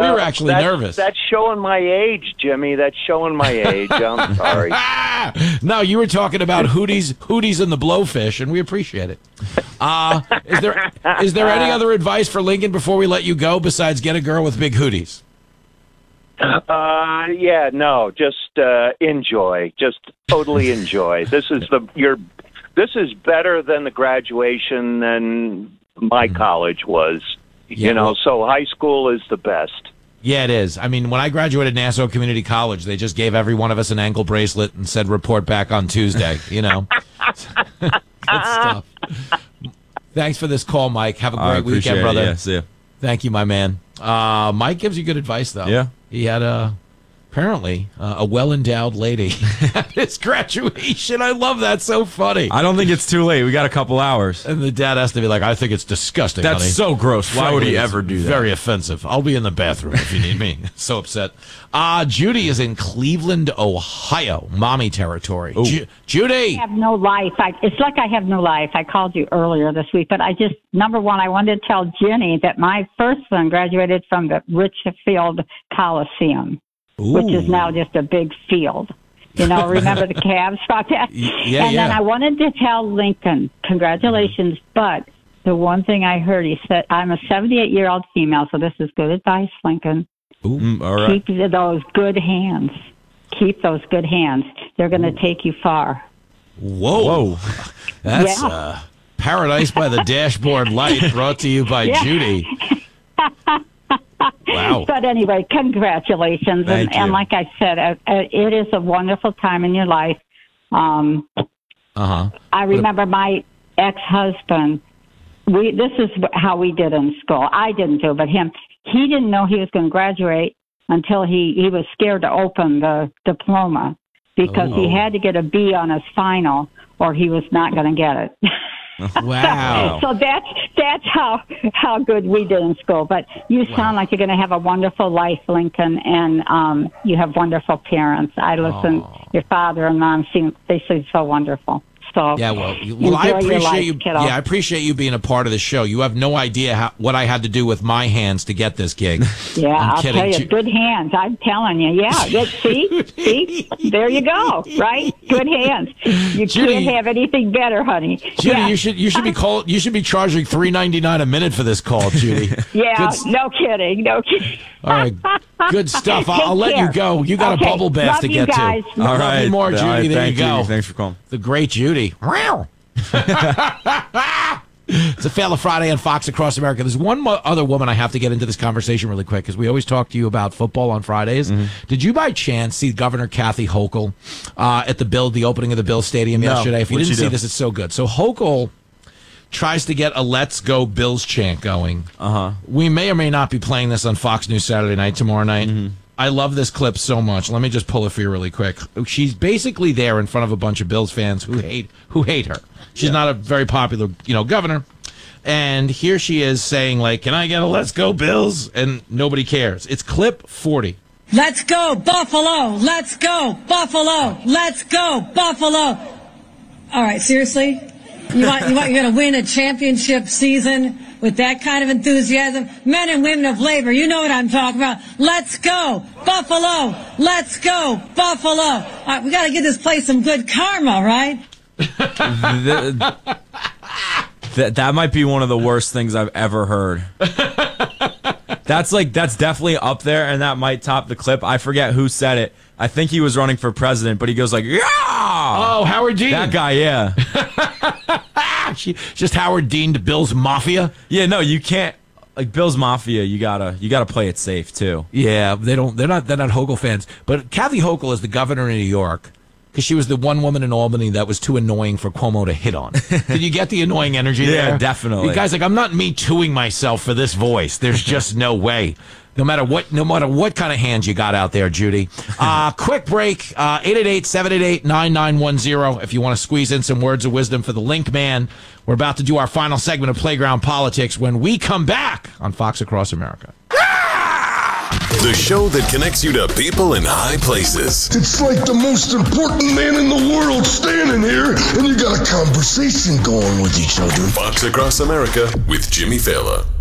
were actually nervous. That's showing my age, Jimmy. That's showing my age. I'm sorry. No, you were talking about Hooties and the Blowfish, and we appreciate it. Is there any other advice for Lincoln before we let you go besides get a girl with big hooties? Yeah, no, just enjoy. Just totally enjoy. This is better than the graduation than my college was. Yeah, so high school is the best. Yeah, it is. I mean, when I graduated Nassau Community College, they just gave every one of us an ankle bracelet and said report back on Tuesday, Good stuff. Thanks for this call, Mike. Have a great weekend, brother. Yeah, see ya. Thank you, my man. Mike gives you good advice, though. Yeah. He had apparently a well-endowed lady at his graduation. I love that. So funny. I don't think it's too late. We got a couple hours. And the dad has to be like, I think it's disgusting, That's honey. so gross. Why would he Frankly, ever do that? Very offensive. I'll be in the bathroom if you need me. So upset. Judy is in Cleveland, Ohio, mommy territory. Judy! I have no life. It's like I have no life. I called you earlier this week, but number one, I wanted to tell Jenny that my first son graduated from the Richfield Coliseum, which is now just a big field. Remember the Cavs about that? Yeah, Then I wanted to tell Lincoln, congratulations, but the one thing I heard, he said, I'm a 78-year-old female, so this is good advice, Lincoln. All right. Keep those good hands. Keep those good hands. They're going to take you far. Whoa. That's Paradise by the Dashboard Light, brought to you by Judy. Wow. But anyway, congratulations. Thank you. And like I said, it is a wonderful time in your life. I remember my ex-husband, this is how we did in school. I didn't do it, but him. He didn't know he was going to graduate until he was scared to open the diploma because he had to get a B on his final or he was not going to get it. Wow. So that's how good we did in school. But you sound like you're going to have a wonderful life, Lincoln, and you have wonderful parents. I listen. Your father and mom seem so wonderful. So yeah, I appreciate you. Kiddo. Yeah, I appreciate you being a part of the show. You have no idea what I had to do with my hands to get this gig. Yeah, I'll tell you, good hands. I'm telling you. Yeah, see, there you go. Right, good hands. You can't have anything better, honey. Judy, you should be called. You should be charging $3.99 a minute for this call, Judy. Yeah, no kidding. All right, good stuff. I'll let you go. You got a bubble bath to get guys. to. All right, you more, Judy. There you go. Thanks for calling. The great Judy. It's a Fail Friday on Fox Across America. There's one other woman I have to get into this conversation really quick because we always talk to you about football on Fridays. Did you by chance see Governor Kathy Hochul at the opening of the Bill Stadium yesterday? If you didn't see this, it's so good. So Hochul tries to get a Let's Go Bills chant going. We may or may not be playing this on Fox News Saturday night, tomorrow night. I love this clip so much. Let me just pull it for you really quick. She's basically there in front of a bunch of Bills fans who hate her. She's not a very popular, governor. And here she is saying, like, can I get a Let's Go Bills? And nobody cares. It's clip 40. Let's go, Buffalo! Let's go, Buffalo! Let's go, Buffalo! All right, seriously? You're going to win a championship season with that kind of enthusiasm? Men and women of labor, you know what I'm talking about. Let's go, Buffalo! Let's go, Buffalo! All right, we got to give this place some good karma, right? That might be one of the worst things I've ever heard. That's definitely up there, and that might top the clip. I forget who said it. I think he was running for president, but he goes like, yeah! Oh, Howard Dean. That guy, yeah. Just Howard Dean to Bill's Mafia? Yeah, no, you can't. Like Bill's Mafia, you gotta play it safe too. Yeah, they're not Hochul fans. But Kathy Hochul is the governor in New York because she was the one woman in Albany that was too annoying for Cuomo to hit on. Did you get the annoying energy there? Yeah, definitely. You guys, I'm not Me Tooing myself for this voice. There's just no way. No matter what kind of hands you got out there, Judy. Quick break, 888-788-9910 if you want to squeeze in some words of wisdom for the Link Man. We're about to do our final segment of Playground Politics when we come back on Fox Across America. The show that connects you to people in high places. It's like the most important man in the world standing here, and you got a conversation going with each other. Fox Across America with Jimmy Fallon.